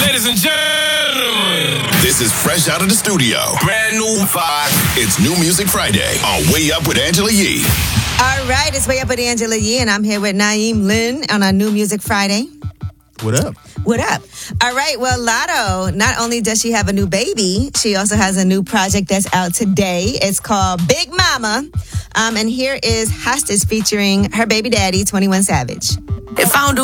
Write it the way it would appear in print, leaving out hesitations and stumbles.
Ladies and gentlemen, this is fresh out of the studio. Brand new vibe. It's New Music Friday on Way Up with Angela Yee. All right, it's Way Up with Angela Yee, and I'm here with Naeem Lynn on our New Music Friday. What up? What up? All right, well, Latto, not only does she have a new baby, she also has a new project that's out today. It's called Big Mama. And here is Hostage featuring her baby daddy, 21 Savage. If I don't do